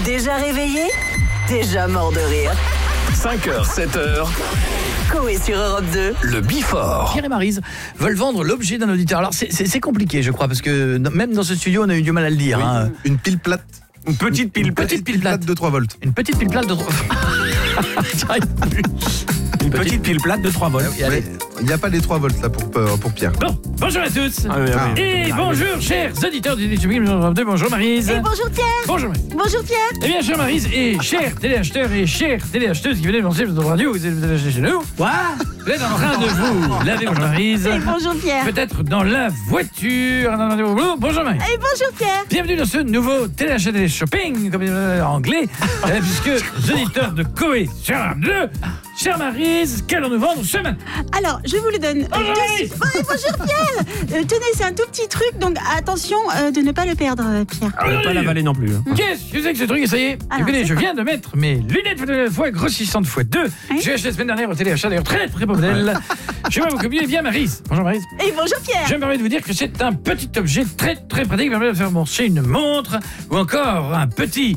Déjà réveillé, déjà mort de rire. 5h, 7h, Coé sur Europe 2. le Before. Pierre et Maryse veulent vendre l'objet d'un auditeur. Alors c'est compliqué, je crois, parce que même dans ce studio, on a eu du mal à le dire. Oui, Hein. une pile plate. Une petite pile plate de 3 volts. Une petite pile plate de 3 Une petite pile plate de 3 volts. Allez. Il n'y a pas les 3 volts là pour Pierre. Bon, bonjour à tous. Ah. Et bonjour, chers auditeurs du bonjour Maryse. Et bonjour Pierre. Bonjour Maryse. Bonjour Pierre. Eh bien, chers Maryse et chers téléacheteurs et chères téléacheteuses qui venez de lancer votre radio, vous êtes achetés chez nous. Quoi? Vous êtes en train de vous laver, bonjour Maryse. Et bonjour Pierre. Peut-être dans la voiture. Bonjour Maryse. Et bonjour Pierre. Bienvenue dans ce nouveau téléachat shopping, comme en anglais, puisque les auditeurs de Coé sur Europe 2, chère Maryse, qu'allons-nous vendre ce matin? Alors, je vous le donne. Bonjour Maryse. Bonjour Pierre. Tenez, c'est un tout petit truc, donc attention de ne pas le perdre, Pierre. Pas l'avaler non plus. Qu'est-ce que c'est que ce truc? Et ça y est, Alors, écoutez, c'est je quoi viens de mettre mes lunettes fois grossissantes fois 2. J'ai acheté la semaine dernière au téléachat, d'ailleurs très beau modèle. Je vais vous communiquer bien Maryse. Bonjour Maryse. Et bonjour Pierre. Je me permets de vous dire que c'est un petit objet très pratique qui permet de faire marcher une montre ou encore un petit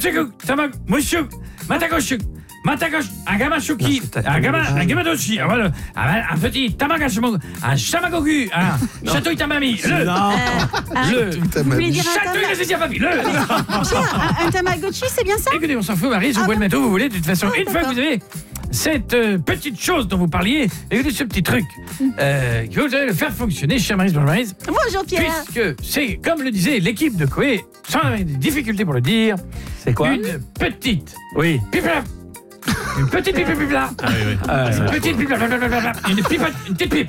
un petit tamagashimo, un shamagogu, un chatouille tamami, Vous voulez dire un Tamagotchi, c'est bien ça? Écoutez, on s'en fout Maryse, vous pouvez le mettre où vous voulez, de toute façon, une fois que vous avez cette petite chose dont vous parliez, écoutez ce petit truc, que vous allez le faire fonctionner, chère Maryse, bonjour Maryse. Bonjour Pierre. Puisque c'est, comme le disait l'équipe de Coé, sans avoir des difficultés pour le dire, C'est quoi? une petite Oui. pipe-là. Une petite pipe là. Une petite pipe là. Une petite pipe.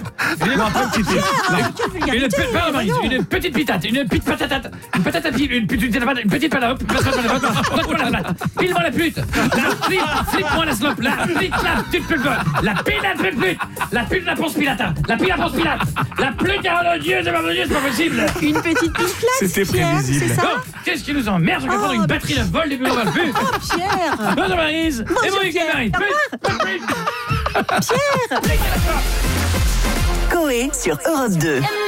Une petite pitate. Une petite patate. Une patate à pile. Une petite palope. Pile-moi la pute. Flippe-moi la slope. La pute la pute. La pile à pute. La pute la ponce pilata. La pile à ponce pilate. La pute, oh Dieu, c'est pas possible. Une petite pile plate, C'était Pierre, prévisible. c'est ça? Bon, qu'est-ce qui nous emmerde? Je vais prendre une batterie de vol des bureaux à but. Oh Pierre. Bonjour Maryse. Et bon week-end Maryse. Coé sur Europe 2.